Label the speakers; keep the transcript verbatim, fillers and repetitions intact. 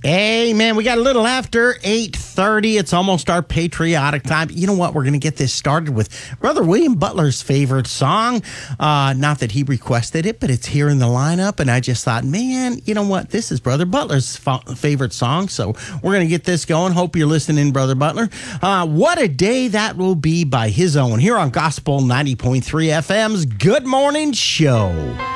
Speaker 1: Amen. We got a little after eight thirty. It's almost our patriotic time. You know what? We're going to get this started with Brother William Butler's favorite song. Uh, not that he requested it, but it's here in the lineup. And I just thought, man, you know what? This is Brother Butler's fa- favorite song. So we're going to get this going. Hope you're listening, Brother Butler. Uh, what a day that will be by his own here on Gospel ninety point three F M's Good Morning Show.